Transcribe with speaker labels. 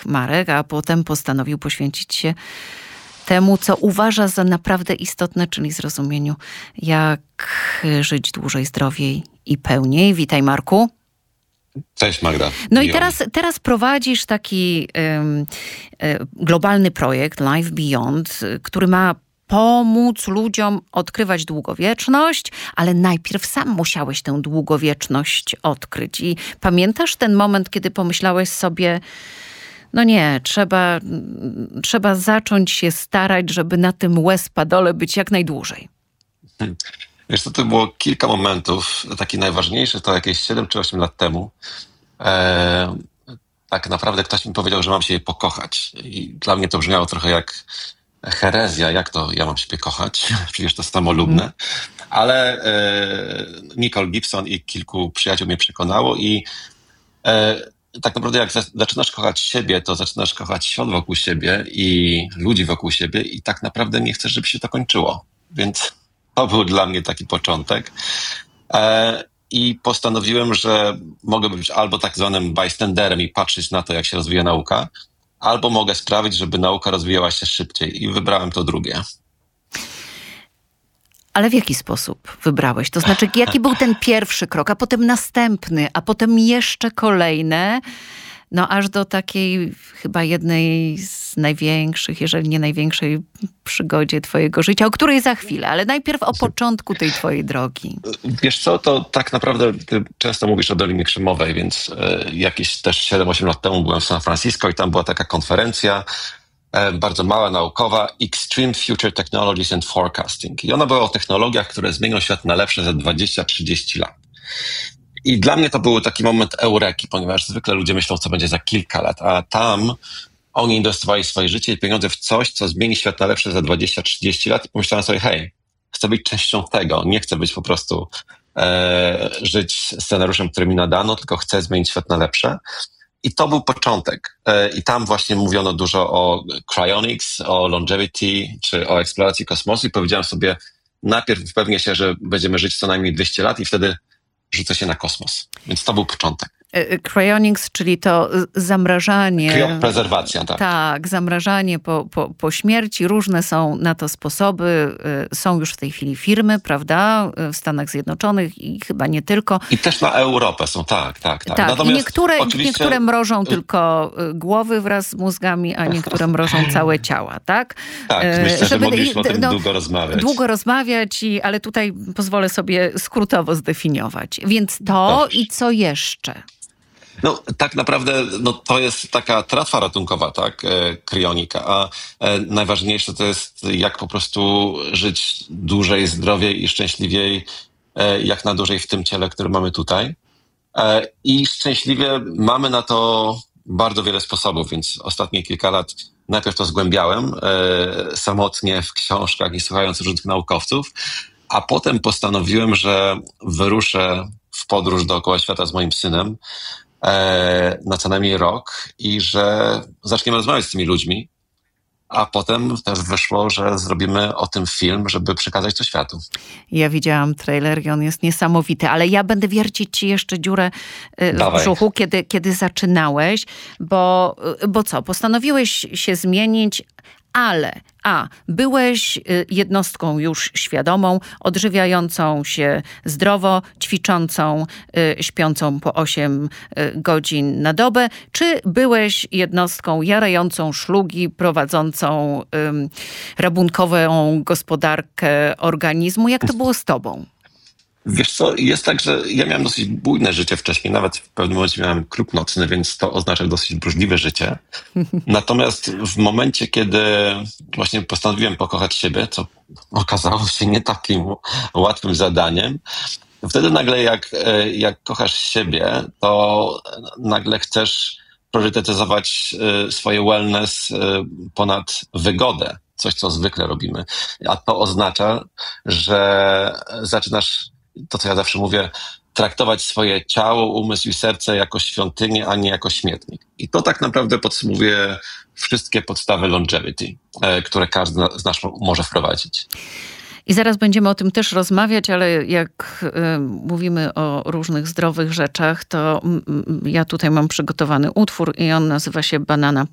Speaker 1: Marek, a potem postanowił poświęcić się temu, co uważa za naprawdę istotne, czyli zrozumieniu, jak żyć dłużej, zdrowiej i pełniej. Witaj, Marku.
Speaker 2: Cześć, Magda.
Speaker 1: No i teraz prowadzisz taki globalny projekt Life Beyond, który ma pomóc ludziom odkrywać długowieczność, ale najpierw sam musiałeś tę długowieczność odkryć. I pamiętasz ten moment, kiedy pomyślałeś sobie, no nie, trzeba zacząć się starać, żeby na tym łez-padole być jak najdłużej.
Speaker 2: Wiesz co, to było kilka momentów. Taki najważniejszy to jakieś 7 czy 8 lat temu. Tak naprawdę ktoś mi powiedział, że mam się jej pokochać. I dla mnie to brzmiało trochę jak herezja. Jak to ja mam siebie kochać? Przecież to samolubne. Ale Nicole Gibson i kilku przyjaciół mnie przekonało i tak naprawdę jak zaczynasz kochać siebie, to zaczynasz kochać świat wokół siebie i ludzi wokół siebie i tak naprawdę nie chcesz, żeby się to kończyło. Więc to był dla mnie taki początek. I postanowiłem, że mogę być albo tak zwanym bystanderem i patrzeć na to, jak się rozwija nauka, albo mogę sprawić, żeby nauka rozwijała się szybciej. I wybrałem to drugie.
Speaker 1: Ale w jaki sposób wybrałeś? To znaczy, jaki był ten pierwszy krok, a potem następny, a potem jeszcze kolejne, no aż do takiej chyba jednej z największych, jeżeli nie największej przygodzie twojego życia, o której za chwilę, ale najpierw o początku tej twojej drogi.
Speaker 2: Wiesz co, to tak naprawdę ty często mówisz o Dolinie Krzemowej, więc jakieś też 7-8 lat temu byłem w San Francisco i tam była taka konferencja, bardzo mała, naukowa, Extreme Future Technologies and Forecasting. I ona była o technologiach, które zmienią świat na lepsze za 20-30 lat. I dla mnie to był taki moment eureki, ponieważ zwykle ludzie myślą, co będzie za kilka lat, a tam oni inwestowali swoje życie i pieniądze w coś, co zmieni świat na lepsze za 20-30 lat i pomyślałem sobie, hej, chcę być częścią tego, nie chcę być po prostu żyć scenariuszem, który mi nadano, tylko chcę zmienić świat na lepsze. I to był początek. I tam właśnie mówiono dużo o cryonics, o longevity, czy o eksploracji kosmosu i powiedziałem sobie, najpierw upewnię się, że będziemy żyć co najmniej 200 lat i wtedy rzucę się na kosmos. Więc to był początek.
Speaker 1: Cryonics, czyli to zamrażanie.
Speaker 2: Krioprezerwacja, tak.
Speaker 1: Tak, zamrażanie po śmierci. Różne są na to sposoby. Są już w tej chwili firmy, prawda, w Stanach Zjednoczonych i chyba nie tylko.
Speaker 2: I też na Europę są, tak.
Speaker 1: Tak,
Speaker 2: Natomiast
Speaker 1: i niektóre mrożą tylko głowy wraz z mózgami, a niektóre mrożą całe ciała, tak?
Speaker 2: Tak, myślę, że mogliśmy o tym długo rozmawiać.
Speaker 1: Długo rozmawiać, ale tutaj pozwolę sobie skrótowo zdefiniować. Więc to
Speaker 2: Dobrze.
Speaker 1: i co jeszcze?
Speaker 2: No tak naprawdę to jest taka tratwa ratunkowa, tak, kryonika, a najważniejsze to jest jak po prostu żyć dłużej, zdrowiej i szczęśliwiej, jak na dłużej w tym ciele, które mamy tutaj. I szczęśliwie mamy na to bardzo wiele sposobów, więc ostatnie kilka lat najpierw to zgłębiałem samotnie w książkach i słuchając różnych naukowców, a potem postanowiłem, że wyruszę w podróż dookoła świata z moim synem na co najmniej rok i że zaczniemy rozmawiać z tymi ludźmi, a potem też wyszło, że zrobimy o tym film, żeby przekazać to światu.
Speaker 1: Ja widziałam trailer i on jest niesamowity, ale ja będę wiercić ci jeszcze dziurę w brzuchu, kiedy zaczynałeś, bo co? Postanowiłeś się zmienić, ale byłeś jednostką już świadomą, odżywiającą się zdrowo, ćwiczącą, śpiącą po 8 godzin na dobę, czy byłeś jednostką jarającą szlugi, prowadzącą rabunkową gospodarkę organizmu? Jak to było z tobą?
Speaker 2: Wiesz co, jest tak, że ja miałem dosyć bujne życie wcześniej, nawet w pewnym momencie miałem klub nocny, więc to oznacza dosyć burzliwe życie. Natomiast w momencie, kiedy właśnie postanowiłem pokochać siebie, co okazało się nie takim łatwym zadaniem, wtedy nagle jak kochasz siebie, to nagle chcesz priorytetyzować swoje wellness ponad wygodę. Coś, co zwykle robimy. A to oznacza, że zaczynasz, to co ja zawsze mówię, traktować swoje ciało, umysł i serce jako świątynię, a nie jako śmietnik. I to tak naprawdę podsumowuje wszystkie podstawy longevity, które każdy z nas może wprowadzić.
Speaker 1: I zaraz będziemy o tym też rozmawiać, ale jak mówimy o różnych zdrowych rzeczach, to ja tutaj mam przygotowany utwór i on nazywa się Banana